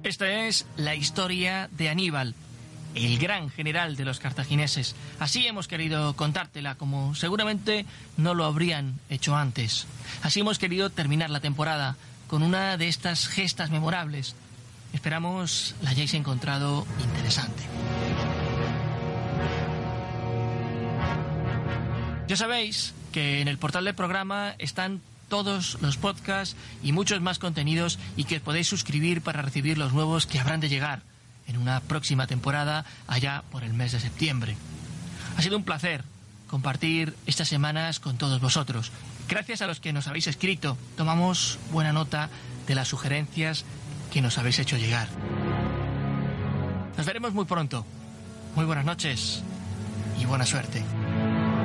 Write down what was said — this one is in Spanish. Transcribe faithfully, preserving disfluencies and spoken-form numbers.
Esta es la historia de Aníbal, el gran general de los cartagineses. Así hemos querido contártela, como seguramente no lo habrían hecho antes. Así hemos querido terminar la temporada, con una de estas gestas memorables. Esperamos la hayáis encontrado interesante. Ya sabéis que en el portal del programa están todos los podcasts y muchos más contenidos, y que os podéis suscribir para recibir los nuevos que habrán de llegar en una próxima temporada allá por el mes de septiembre. Ha sido un placer compartir estas semanas con todos vosotros. Gracias a los que nos habéis escrito. Tomamos buena nota de las sugerencias que nos habéis hecho llegar. Nos veremos muy pronto. Muy buenas noches y buena suerte.